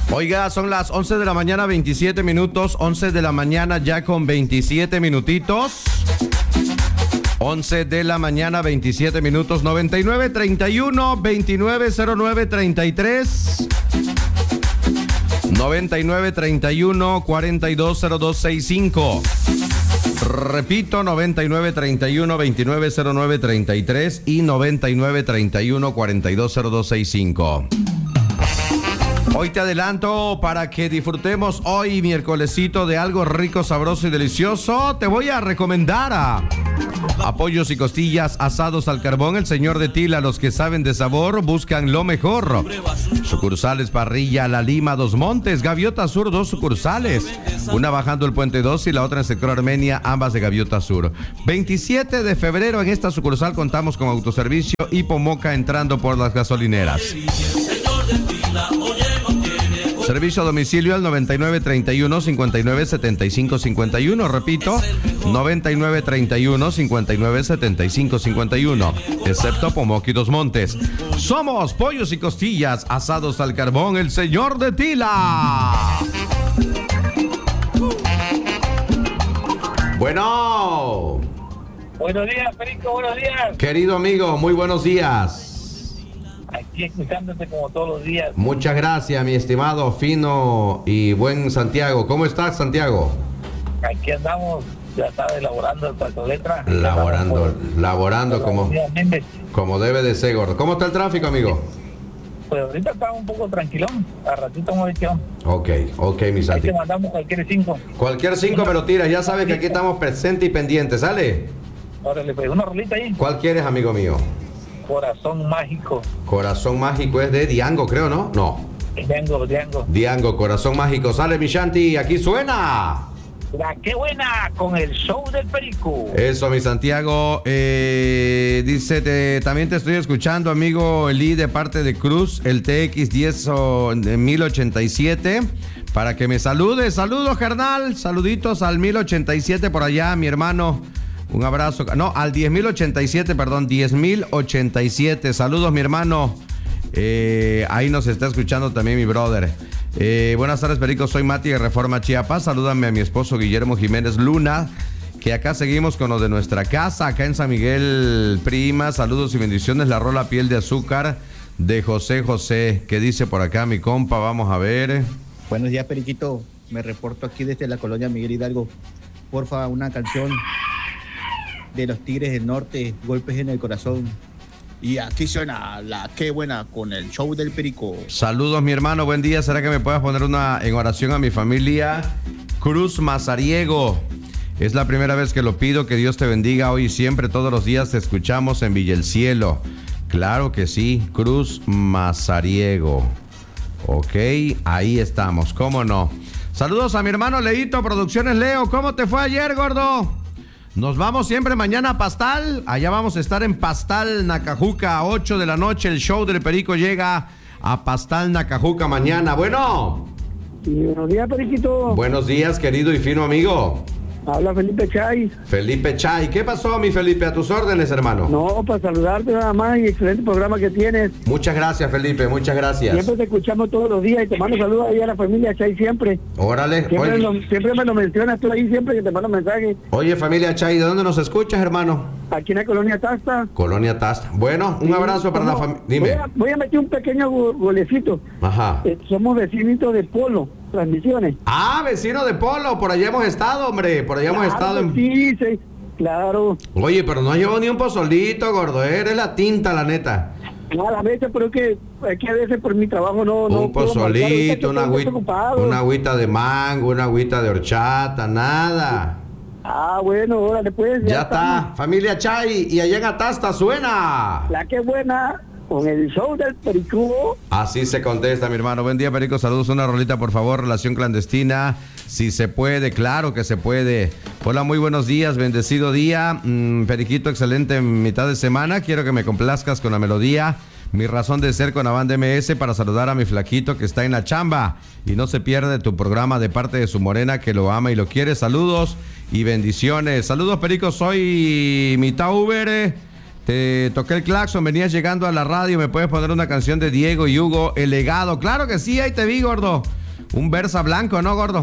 Oiga, son las 11 de la mañana, 27 minutos. 11 de la mañana ya con 27 minutitos. 11 de la mañana, 27 minutos. 9931-290933. 9931-420265. Repito, 9931-290933 y 9931-420265. Hoy te adelanto para que disfrutemos hoy miércolesito de algo rico, sabroso y delicioso. Te voy a recomendar a pollos y costillas asados al carbón, el señor de Tila. Los que saben de sabor buscan lo mejor. Sucursales Parrilla La Lima, Dos Montes, Gaviota Sur, 2 sucursales. Una bajando el Puente 2 y la otra en sector Armenia, ambas de Gaviota Sur. 27 de febrero en esta sucursal contamos con autoservicio y Pomoca entrando por las gasolineras. Servicio a domicilio al 9931-597551. Repito, 9931-597551. Excepto Pomoca y Dos Montes. Somos pollos y costillas asados al carbón, el señor de Tila. Bueno. Buenos días, Perico, buenos días. Querido amigo, muy buenos días. Aquí escuchándote como todos los días. Muchas gracias, mi estimado, fino y buen Santiago. ¿Cómo estás, Santiago? Aquí andamos, ya sabes, elaborando el Puerto Letra. Laborando como debe de ser, gordo. ¿Cómo está el tráfico, amigo? Pues ahorita está un poco tranquilón, a ratito hemos hecho. Ok, mi Santi. Ahí te mandamos cualquier 5. Cualquier 5 me lo tiras, ya sabes que aquí estamos presentes y pendientes, ¿sale? Órale, pues, una rolita ahí. ¿Cuál quieres, amigo mío? Corazón Mágico. Corazón Mágico es de Diango, creo, ¿no? No. Diango, Corazón Mágico. Sale, mi Shanti, aquí suena. La que buena con el show del Perico. Eso, mi Santiago. Dice, también te estoy escuchando, amigo Eli, de parte de Cruz, el TX10 1087, para que me saludes. Saludos, carnal. Saluditos al 1087 por allá, mi hermano. Un abrazo. No, al 10.087, perdón, 10.087. Saludos, mi hermano. Ahí nos está escuchando también mi brother. Buenas tardes, Perico. Soy Mati de Reforma Chiapas. Salúdame a mi esposo Guillermo Jiménez Luna, que acá seguimos con lo de nuestra casa, acá en San Miguel, prima. Saludos y bendiciones. La rola Piel de Azúcar de José José. ¿Qué dice por acá mi compa? Vamos a ver. Buenos días, Periquito. Me reporto aquí desde la colonia Miguel Hidalgo. Porfa, una canción de los Tigres del Norte, Golpes en el Corazón. Y aquí suena la que buena con el show del Perico. Saludos, mi hermano, buen día. ¿Será que me puedas poner una en oración a mi familia? Cruz Mazariego. Es la primera vez que lo pido. Que Dios te bendiga hoy y siempre. Todos los días te escuchamos en Villa El Cielo. Claro que sí, Cruz Mazariego. Ok, ahí estamos, cómo no. Saludos a mi hermano Leito, Producciones Leo. ¿Cómo te fue ayer, gordo? Nos vamos siempre mañana a Pastal. Allá vamos a estar en Pastal, Nacajuca, a 8 de la noche. El show del Perico llega a Pastal, Nacajuca mañana. Bueno. Sí, buenos días, Periquito. Buenos días, querido y fino amigo. Habla Felipe Chay. Felipe Chay. ¿Qué pasó, mi Felipe? A tus órdenes, hermano. No, para saludarte nada más y excelente programa que tienes. Muchas gracias, Felipe. Muchas gracias. Siempre te escuchamos todos los días y te mando saludos ahí a la familia Chay siempre. Órale. Siempre me lo mencionas tú ahí siempre que te mando mensajes. Oye, familia Chay, ¿de dónde nos escuchas, hermano? Aquí en la Colonia Tasta. Colonia Tasta. Bueno, un abrazo para la familia. Dime. Voy a meter un pequeño golecito. Ajá. Somos vecinitos de Polo, transmisiones. Ah, vecino de Polo. Por allá hemos estado, hombre. Por allá hemos estado. Sí, claro. Oye, pero no llevo ni un pozolito, gordo. Eres la tinta, la neta. No, a veces, pero es que a veces por mi trabajo no. Un pozolito, una agüita de mango, una agüita de horchata, nada. Ah, bueno, órale pues. Ya está. Familia Chay, y allá en Atasta suena. La que buena con el show del Perico. Así se contesta, mi hermano. Buen día, Perico. Saludos. Una rolita, por favor. Relación clandestina. Si se puede, claro que se puede. Hola, muy buenos días. Bendecido día. Periquito, excelente mitad de semana. Quiero que me complazcas con la melodía. Mi razón de ser con la banda MS para saludar a mi flaquito que está en la chamba y no se pierde tu programa de parte de su morena que lo ama y lo quiere. Saludos y bendiciones. Saludos, Perico. Soy mitad Uber. Te toqué el claxon, venías llegando a la radio. ¿Me puedes poner una canción de Diego y Hugo, El Legado? Claro que sí, ahí te vi, gordo. Un Versa blanco, ¿no, gordo?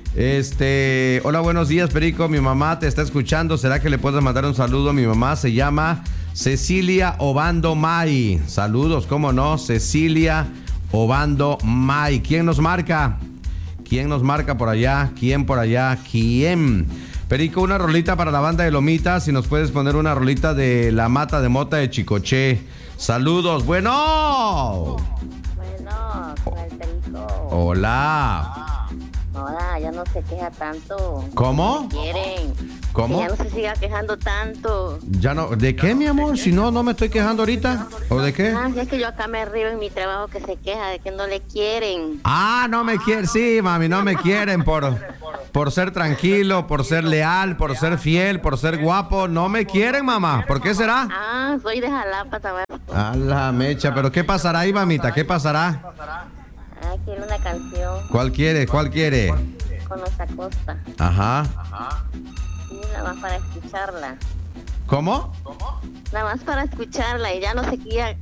Hola, buenos días, Perico. Mi mamá te está escuchando. ¿Será que le puedes mandar un saludo? Mi mamá se llama Cecilia Obando May. Saludos, ¿cómo no? Cecilia Obando May. ¿Quién nos marca? ¿Quién nos marca por allá? ¿Quién por allá? ¿Quién? Perico, una rolita para la banda de Lomitas. Si nos puedes poner una rolita de La Mata de Mota de Chicoché. Saludos. Bueno. Bueno, con el Perico. Hola. Hola, ya no se queja tanto. ¿Cómo? Quieren. ¿Cómo? Que ya no se siga quejando tanto. Ya no. ¿De qué, mi amor? Si no me estoy quejando ahorita. ¿O de qué? Ah, es que yo acá me río en mi trabajo que se queja de que no le quieren. Ah, no me quieren. Sí, mami, no me quieren por ser tranquilo, por ser leal, por ser fiel, por ser guapo. No me quieren, mamá. ¿Por qué será? Ah, soy de Jalapa, Tabasco. A la mecha. ¿Pero qué pasará ahí, mamita? ¿Qué pasará? Ah, quiero una canción. ¿Cuál quiere? ¿Cuál quiere? Con los Acosta. Ajá. Sí, nada más para escucharla. ¿Cómo? Nada más para escucharla y ya no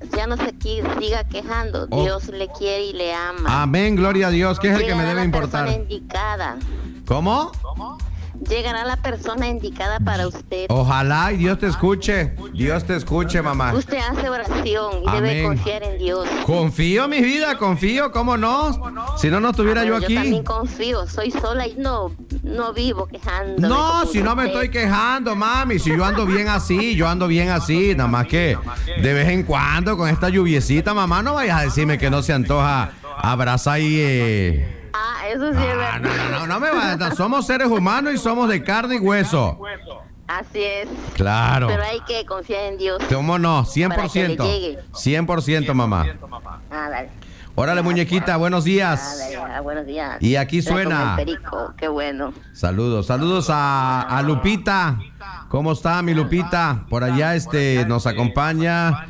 siga quejando. Oh. Dios le quiere y le ama. Amén, gloria a Dios. ¿Qué es el que me Llegará debe la importar? persona indicada. ¿Cómo? Llegará la persona indicada para usted. Ojalá y Dios te escuche. Dios te escuche, mamá. Usted hace oración y Amén. debe confiar en Dios. Confío, mi vida, confío, ¿cómo no? Si no, no estuviera yo aquí. Yo también confío, soy sola y no vivo quejándome. No, si no me estoy quejando, mami. Si yo ando bien así, nada más que de vez en cuando con esta lluviecita, mamá, no vayas a decirme que no se antoja abrazar y... Ah, eso sí es verdad. No me vayas. Somos seres humanos y somos de carne y hueso. Así es. Claro. Pero hay que confiar en Dios. ¿Cómo no? Para que le 100%. llegue. 100%, mamá. Ah, dale. Órale, muñequita, buenos días. Dale, buenos días. Y aquí Era como suena. el Perico, qué bueno. Saludos a Lupita. ¿Cómo está mi Lupita? Por allá nos acompaña.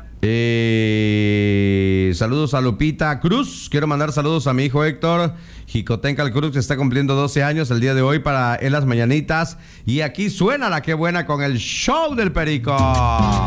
Saludos a Lupita Cruz. Quiero mandar saludos a mi hijo Héctor Jicotencal Cruz, que está cumpliendo 12 años el día de hoy para él las mañanitas. Y aquí suena la que buena con el show del Perico.